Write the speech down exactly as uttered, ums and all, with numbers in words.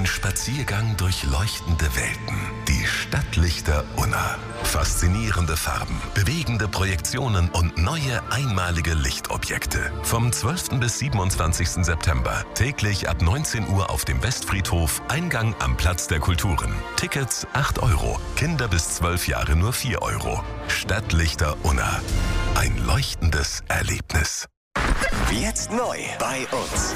Ein Spaziergang durch leuchtende Welten. Die Stadtlichter Unna. Faszinierende Farben, bewegende Projektionen und neue einmalige Lichtobjekte. Vom zwölften bis siebenundzwanzigsten September. Täglich ab neunzehn Uhr auf dem Westfriedhof, Eingang am Platz der Kulturen. Tickets acht Euro, Kinder bis zwölf Jahre nur vier Euro. Stadtlichter Unna. Ein leuchtendes Erlebnis. Jetzt neu bei uns.